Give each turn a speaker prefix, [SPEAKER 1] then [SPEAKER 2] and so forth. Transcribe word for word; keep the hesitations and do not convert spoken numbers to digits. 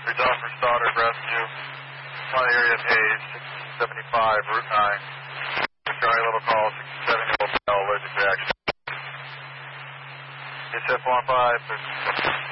[SPEAKER 1] Resolve for Stoddard Rescue. County area of Hayes, six seventy-five, Route nine. Charlie Little call, sixty-seven year old male, allergic reaction. S F one five.